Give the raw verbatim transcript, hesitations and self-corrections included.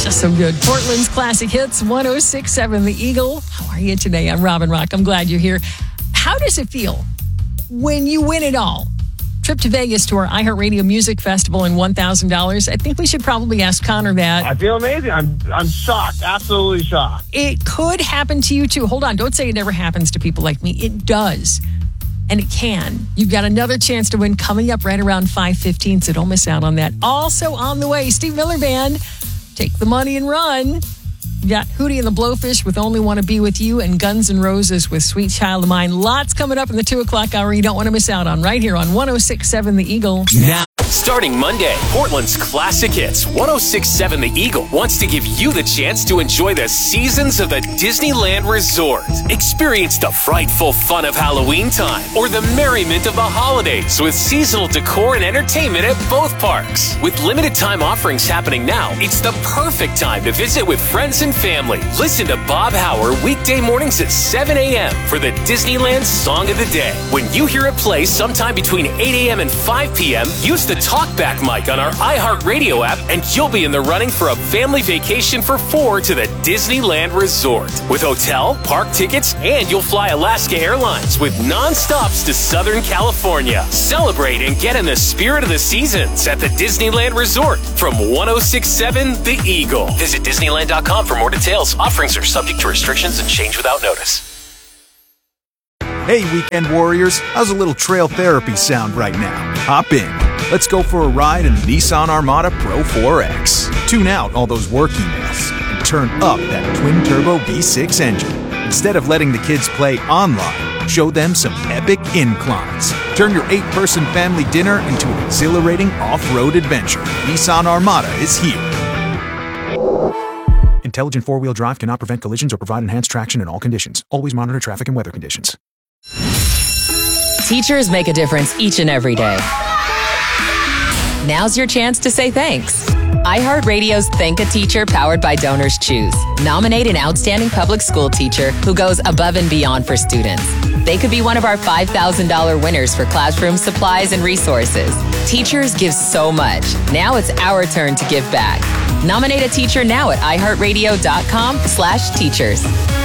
Just so good. Portland's Classic Hits, one oh six point seven The Eagle. How are you today? I'm Robin Rock. I'm glad you're here. How does it feel when you win it all? Trip to Vegas to our iHeartRadio Music Festival and one thousand dollars. I think we should probably ask Connor that. I feel amazing. I'm I'm shocked. Absolutely shocked. It could happen to you too. Hold on. Don't say it never happens to people like me. It does. And it can. You've got another chance to win coming up right around five fifteen, so don't miss out on that. Also on the way, Steve Miller Band. Take the money and run. You got Hootie and the Blowfish with Only Want to Be With You and Guns N' Roses with Sweet Child of Mine. Lots coming up in the two o'clock hour you don't want to miss out on right here on one oh six point seven The Eagle. Now, starting Monday, Portland's Classic Hits one oh six point seven The Eagle wants to give you the chance to enjoy the seasons of the Disneyland Resort. Experience the frightful fun of Halloween time or the merriment of the holidays with seasonal decor and entertainment at both parks. With limited time offerings happening now, it's the perfect time to visit with friends and family. Listen to Bob Howard weekday mornings at seven a.m. for the Disneyland Song of the Day. When you hear it play sometime between eight a.m. and five p.m., use the talkback mic on our iHeartRadio app and you'll be in the running for a family vacation for four to the Disneyland Resort. With hotel, park tickets, and you'll fly Alaska Airlines with non-stops to Southern California. Celebrate and get in the spirit of the seasons at the Disneyland Resort from one oh six point seven The Eagle. Visit Disneyland dot com for more details. Offerings are subject to restrictions and change without notice. Hey, weekend warriors, how's a little trail therapy sound right now? Hop in. Let's go for a ride in the Nissan Armada Pro four X. Tune out all those work emails and turn up that twin-turbo V six engine. Instead of letting the kids play online, show them some epic inclines. Turn your eight-person family dinner into an exhilarating off-road adventure. Nissan Armada is here. Intelligent four-wheel drive cannot prevent collisions or provide enhanced traction in all conditions. Always monitor traffic and weather conditions. Teachers make a difference each and every day. Now's your chance to say thanks. iHeartRadio's Thank a Teacher powered by Donors Choose. Nominate an outstanding public school teacher who goes above and beyond for students. They could be one of our five thousand dollars winners for classroom supplies and resources. Teachers give so much. Now it's our turn to give back. Nominate a teacher now at iHeartRadio.com slash teachers.